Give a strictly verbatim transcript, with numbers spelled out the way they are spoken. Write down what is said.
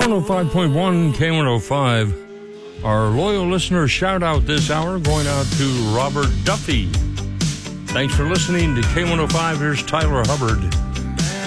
one oh five point one, K one oh five. Our loyal listener shout out this hour going out to Robert Duffy. Thanks for listening to K one oh five. Here's Tyler Hubbard.